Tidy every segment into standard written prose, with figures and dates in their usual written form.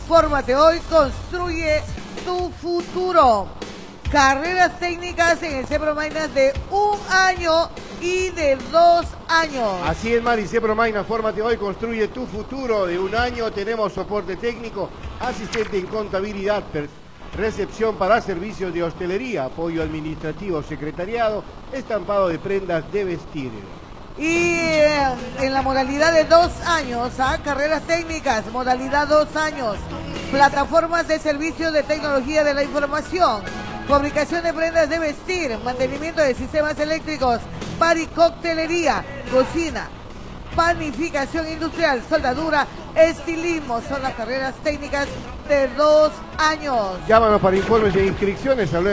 Fórmate hoy, construye tu futuro. Carreras técnicas en el CEPROMAINAS de 1 año y de 2 años. Así es, Mari. CEPROMAINAS, fórmate hoy, construye tu futuro. De 1 año tenemos soporte técnico, asistente en contabilidad, recepción para servicios de hostelería, apoyo administrativo, secretariado, estampado de prendas de vestir. Y en la modalidad de 2 años, carreras técnicas, modalidad 2 años, plataformas de servicios de tecnología de la información, fabricación de prendas de vestir, mantenimiento de sistemas eléctricos, bar y coctelería, cocina, panificación industrial, soldadura, estilismo, son las carreras técnicas de 2 años. Llámanos para informes e inscripciones al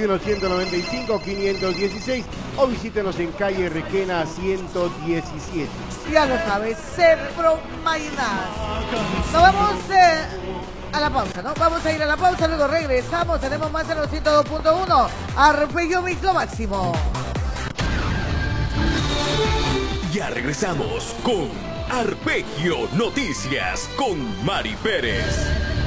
931-195-516 o visítenos en calle Requena 117. Ya lo sabes, CEPROMAINAS. Nos vamos a la pausa, ¿no? Vamos a ir a la pausa, luego regresamos, tenemos más en los 102.1. Arpegio Mix lo máximo. Ya regresamos con Arpegio Noticias con Mari Pérez.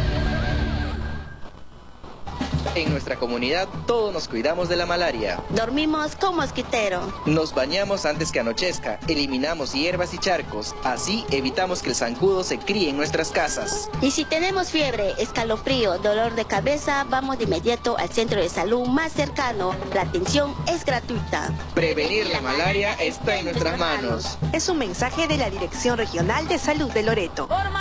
En nuestra comunidad todos nos cuidamos de la malaria. Dormimos con mosquitero. Nos bañamos antes que anochezca, eliminamos hierbas y charcos, así evitamos que el zancudo se críe en nuestras casas. Y si tenemos fiebre, escalofrío, dolor de cabeza, vamos de inmediato al centro de salud más cercano. La atención es gratuita. Prevenir la malaria está en nuestras manos. Es un mensaje de la Dirección Regional de Salud de Loreto.